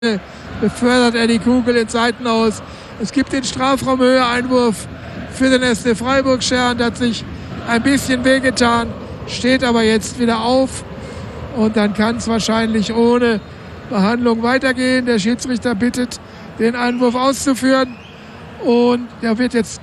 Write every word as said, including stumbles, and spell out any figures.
befördert er die Kugel ins Seitenaus. Es gibt den Strafraumhöhe-Einwurf für den S C Freiburg. Scherhand hat sich ein bisschen wehgetan, steht aber jetzt wieder auf. Und dann kann es wahrscheinlich ohne Behandlung weitergehen. Der Schiedsrichter bittet, den Einwurf auszuführen. Und der wird jetzt